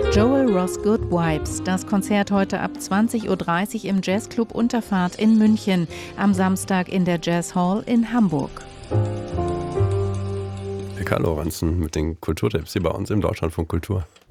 Joel Ross Good Vibes. Das Konzert heute ab 20:30 Uhr im Jazzclub Unterfahrt in München. Am Samstag in der Jazz Hall in Hamburg. Karl Lorenzen mit den Kulturtipps hier bei uns im Deutschlandfunk Kultur.